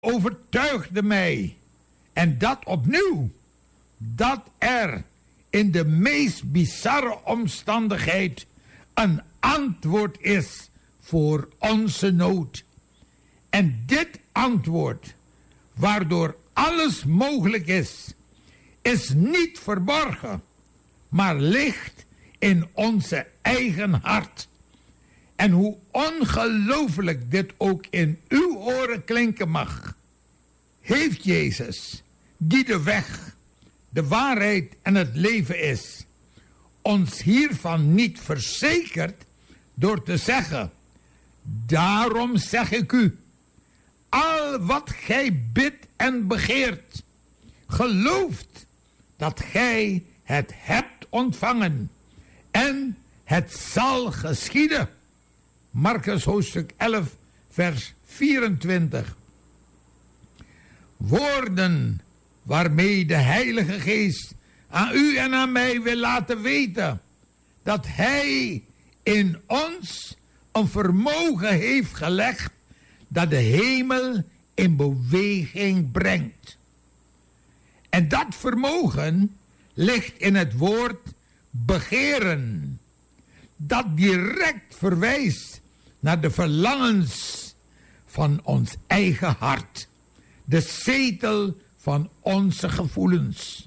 overtuigde mij, en dat opnieuw, dat er in de meest bizarre omstandigheid een antwoord is voor onze nood. En dit antwoord, waardoor alles mogelijk is niet verborgen, maar ligt in onze eigen hart. En hoe ongelooflijk dit ook in uw oren klinken mag, heeft Jezus, die de weg, de waarheid en het leven is, ons hiervan niet verzekerd door te zeggen: daarom zeg ik u, al wat gij bidt en begeert, gelooft dat gij het hebt ontvangen en het zal geschieden. Markus hoofdstuk 11 vers 24. Woorden waarmee de Heilige Geest aan u en aan mij wil laten weten dat Hij in ons een vermogen heeft gelegd dat de hemel in beweging brengt. En dat vermogen ligt in het woord begeren, dat direct verwijst naar de verlangens van ons eigen hart, de zetel van onze gevoelens.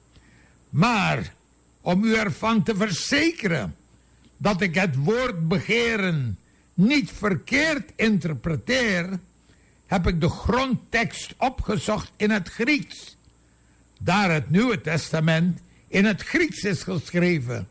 Maar om u ervan te verzekeren dat ik het woord begeren niet verkeerd interpreteer, heb ik de grondtekst opgezocht in het Grieks, daar het Nieuwe Testament in het Grieks is geschreven.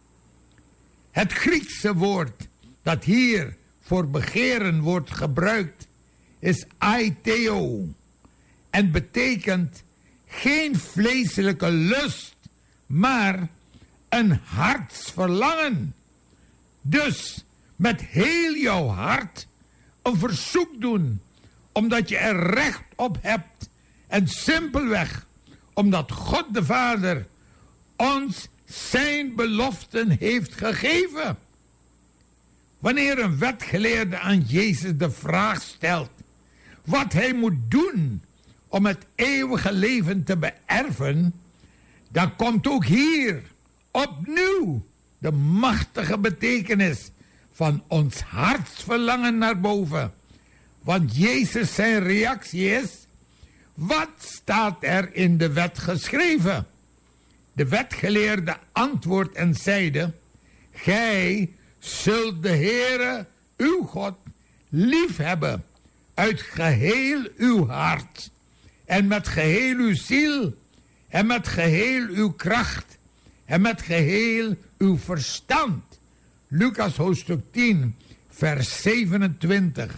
Het Griekse woord dat hier voor begeren wordt gebruikt is aitheo en betekent geen vleeselijke lust, maar een hartsverlangen. Dus met heel jouw hart een verzoek doen, omdat je er recht op hebt en simpelweg omdat God de Vader ons zijn beloften heeft gegeven. Wanneer een wetgeleerde aan Jezus de vraag stelt wat hij moet doen om het eeuwige leven te beërven, dan komt ook hier opnieuw de machtige betekenis van ons hartsverlangen naar boven. Want Jezus zijn reactie is: wat staat er in de wet geschreven? De wetgeleerde antwoordt en zeide: gij zult de Heere, uw God, liefhebben uit geheel uw hart en met geheel uw ziel en met geheel uw kracht en met geheel uw verstand. Lucas hoofdstuk 10 vers 27.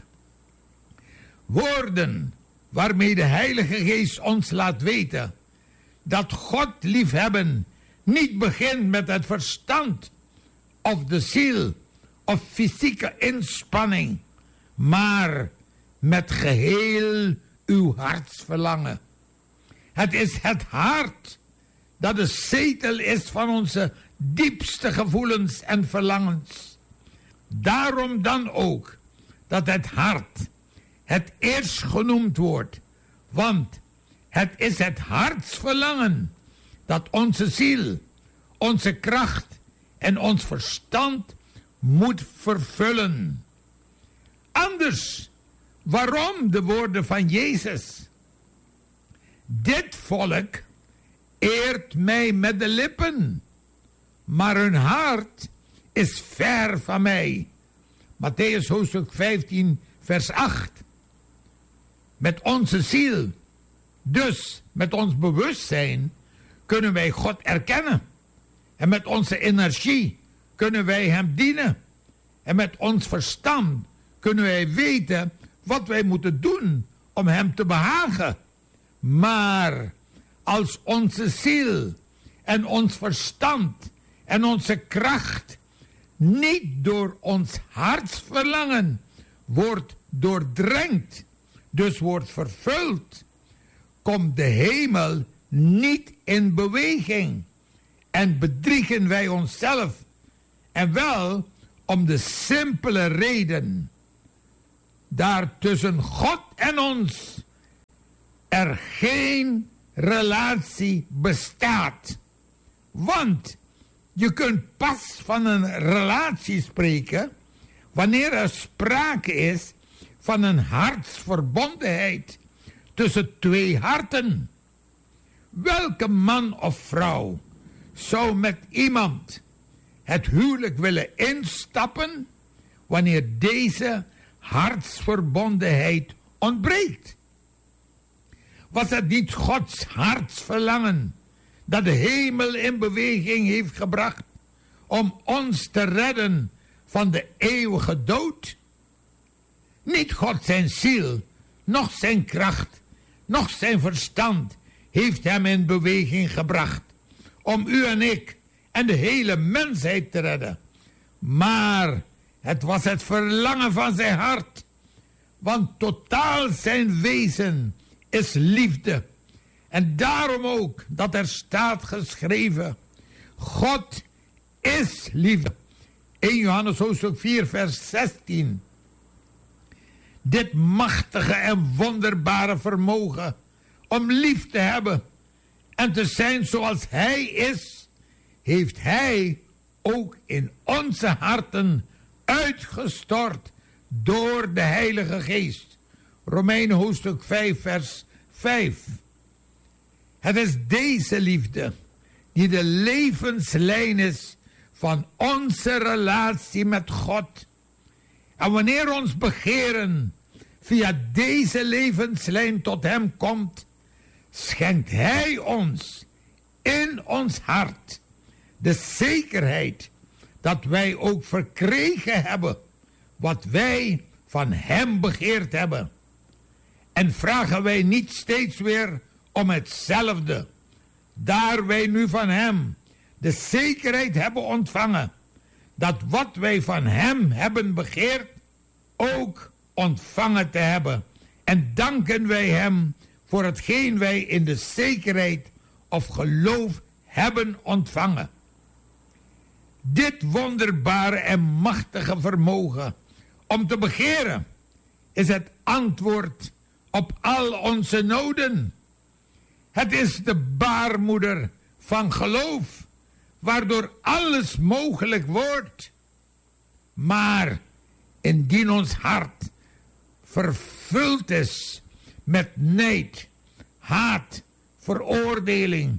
Woorden waarmee de Heilige Geest ons laat weten dat God liefhebben niet begint met het verstand of de ziel of fysieke inspanning, maar met geheel uw hartsverlangen. Het is het hart dat de zetel is van onze diepste gevoelens en verlangens. Daarom dan ook dat het hart het eerst genoemd wordt, want het is het hartsverlangen dat onze ziel, onze kracht en ons verstand moet vervullen. Anders, waarom de woorden van Jezus? Dit volk eert mij met de lippen, maar hun hart is ver van mij. Mattheüs hoofdstuk 15 vers 8. Met onze ziel, dus met ons bewustzijn, kunnen wij God erkennen. En met onze energie kunnen wij hem dienen. En met ons verstand kunnen wij weten wat wij moeten doen om hem te behagen. Maar als onze ziel en ons verstand en onze kracht niet door ons hartsverlangen wordt doordrenkt, dus wordt vervuld, komt de hemel niet in beweging en bedriegen wij onszelf. En wel om de simpele reden: daar tussen God en ons er geen relatie bestaat. Want je kunt pas van een relatie spreken wanneer er sprake is van een hartsverbondenheid tussen twee harten. Welke man of vrouw zou met iemand het huwelijk willen instappen wanneer deze hartsverbondenheid ontbreekt? Was het niet Gods hartsverlangen dat de hemel in beweging heeft gebracht om ons te redden van de eeuwige dood? Niet God zijn ziel, noch zijn kracht, noch zijn verstand heeft hem in beweging gebracht om u en ik en de hele mensheid te redden. Maar het was het verlangen van zijn hart, want totaal zijn wezen is liefde. En daarom ook dat er staat geschreven, God is liefde. 1 Johannes hoofdstuk 4 vers 16. Dit machtige en wonderbare vermogen om lief te hebben en te zijn zoals hij is, heeft hij ook in onze harten uitgestort door de Heilige Geest. Romeinen hoofdstuk 5 vers 5. Het is deze liefde die de levenslijn is van onze relatie met God. En wanneer ons begeren via deze levenslijn tot hem komt, schenkt hij ons in ons hart de zekerheid dat wij ook verkregen hebben wat wij van hem begeerd hebben. En vragen wij niet steeds weer om hetzelfde, daar wij nu van hem de zekerheid hebben ontvangen dat wat wij van hem hebben begeerd ook ontvangen te hebben. En danken wij hem voor hetgeen wij in de zekerheid of geloof hebben ontvangen. Dit wonderbare en machtige vermogen om te begeren is het antwoord op al onze noden. Het is de baarmoeder van geloof, waardoor alles mogelijk wordt. Maar indien ons hart vervuld is met nijd, haat, veroordeling,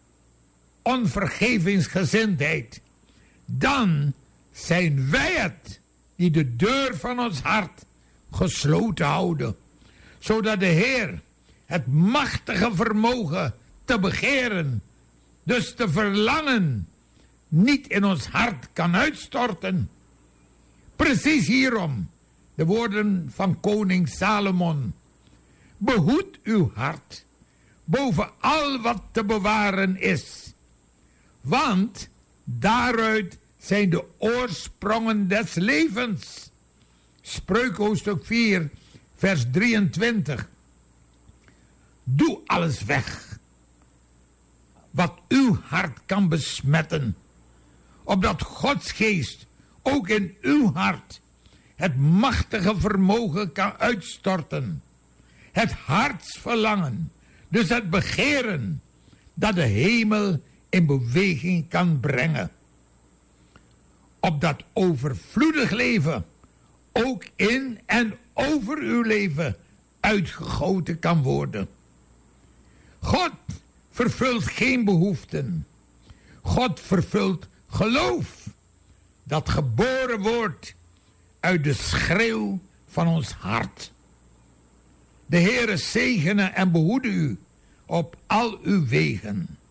onvergevingsgezindheid, dan zijn wij het die de deur van ons hart gesloten houden, zodat de Heer het machtige vermogen te begeren, dus te verlangen, niet in ons hart kan uitstorten. Precies hierom de woorden van koning Salomon: behoed uw hart boven al wat te bewaren is, want daaruit zijn de oorsprongen des levens. Spreuken hoofdstuk 4 vers 23. Doe alles weg wat uw hart kan besmetten, opdat Gods geest ook in uw hart het machtige vermogen kan uitstorten. Het hartsverlangen, dus het begeren dat de hemel in beweging kan brengen. Opdat overvloedig leven ook in en over uw leven uitgegoten kan worden. God vervult geen behoeften. God vervult geloof dat geboren wordt uit de schreeuw van ons hart. De Heere zegene en behoede u op al uw wegen.